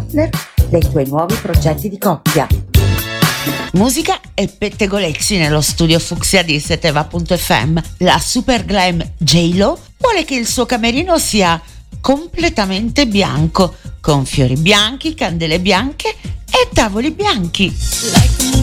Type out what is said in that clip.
partner dei tuoi nuovi progetti di coppia. Musica e pettegolezzi nello studio Fucsia di Seteva.fm. La super glam J-Lo vuole che il suo camerino sia completamente bianco, con fiori bianchi, candele bianche e tavoli bianchi.